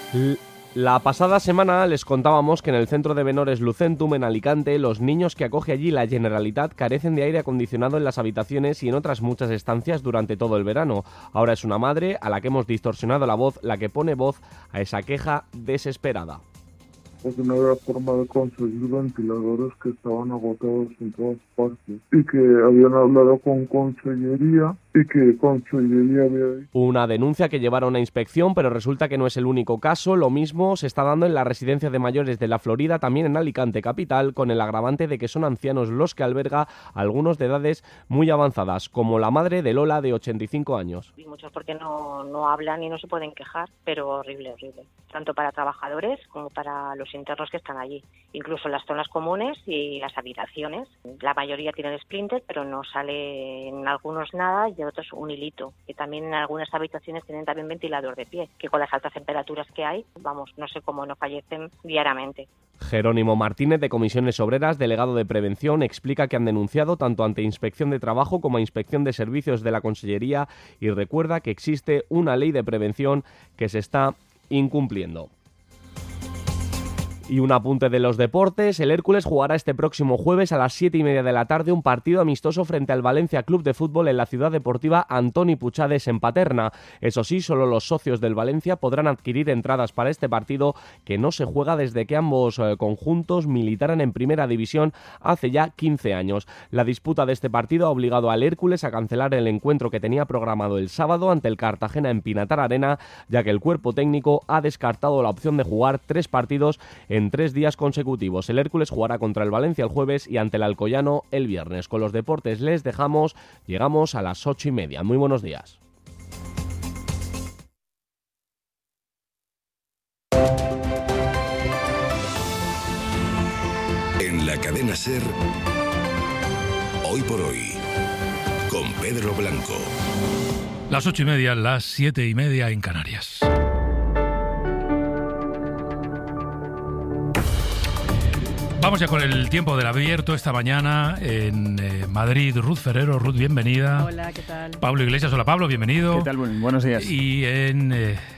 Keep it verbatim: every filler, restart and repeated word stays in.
L- La pasada semana les contábamos que en el centro de menores Lucentum, en Alicante, los niños que acoge allí la Generalitat carecen de aire acondicionado en las habitaciones y en otras muchas estancias durante todo el verano. Ahora es una madre a la que hemos distorsionado la voz la que pone voz a esa queja desesperada. Porque no había forma de conseguir ventiladores, que estaban agotados en todas partes, y que habían hablado con Consellería y que Consellería había... Una denuncia que llevaron a inspección, pero resulta que no es el único caso. Lo mismo se está dando en la residencia de mayores de la Florida, también en Alicante capital, con el agravante de que son ancianos los que alberga, algunos de edades muy avanzadas, como la madre de Lola, de ochenta y cinco años. Y muchos porque no, no hablan y no se pueden quejar, pero horrible, horrible. Tanto para trabajadores como para los internos que están allí. Incluso las zonas comunes y las habitaciones. La mayoría tienen splinter, pero no sale en algunos nada y en otros un hilito. Y también en algunas habitaciones tienen también ventilador de pie, que con las altas temperaturas que hay, vamos, no sé cómo no fallecen diariamente. Jerónimo Martínez, de Comisiones Obreras, delegado de Prevención, explica que han denunciado tanto ante Inspección de Trabajo como a Inspección de Servicios de la Consellería y recuerda que existe una ley de prevención que se está incumpliendo. Y un apunte de los deportes, el Hércules jugará este próximo jueves a las siete y media de la tarde un partido amistoso frente al Valencia Club de Fútbol en la ciudad deportiva Antoni Puchades en Paterna. Eso sí, solo los socios del Valencia podrán adquirir entradas para este partido que no se juega desde que ambos eh, conjuntos militaran en primera división hace ya quince años. La disputa de este partido ha obligado al Hércules a cancelar el encuentro que tenía programado el sábado ante el Cartagena en Pinatar Arena, ya que el cuerpo técnico ha descartado la opción de jugar tres partidos en en tres días consecutivos. El Hércules jugará contra el Valencia el jueves y ante el Alcoyano el viernes. Con los deportes les dejamos, llegamos a las ocho y media. Muy buenos días. En la cadena SER, Hoy por Hoy, con Pedro Blanco. Las ocho y media, las siete y media en Canarias. Vamos ya con el tiempo del abierto esta mañana en eh, Madrid. Ruth Ferrero. Ruth, bienvenida. Hola, ¿qué tal? Pablo Iglesias. Hola, Pablo, bienvenido. ¿Qué tal? Buenos días. Y en... Eh,